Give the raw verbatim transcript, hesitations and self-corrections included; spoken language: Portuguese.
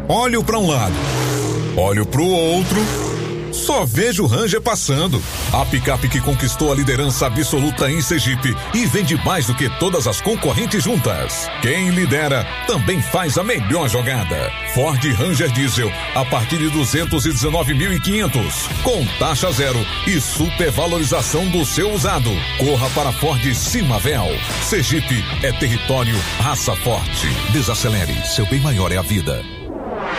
Olho para um lado, olho pro outro, só vejo o Ranger passando. A picape que conquistou a liderança absoluta em Sergipe e vende mais do que todas as concorrentes juntas. Quem lidera também faz a melhor jogada. Ford Ranger Diesel a partir de duzentos e dezenove mil e quinhentos, com taxa zero e supervalorização do seu usado. Corra para Ford Simavel. Sergipe é território raça forte. Desacelere, seu bem maior é a vida.